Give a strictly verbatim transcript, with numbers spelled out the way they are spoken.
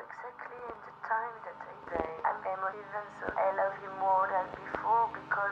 exactly in the time that I die. I'm emotive and so I love you more than before because